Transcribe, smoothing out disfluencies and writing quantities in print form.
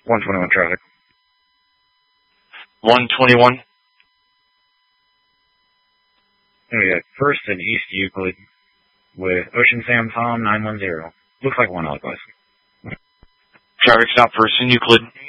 121 traffic. 121. We got First and East Euclid with Ocean Sam Tom 910. Looks like one likewise. Traffic stop First and Euclid.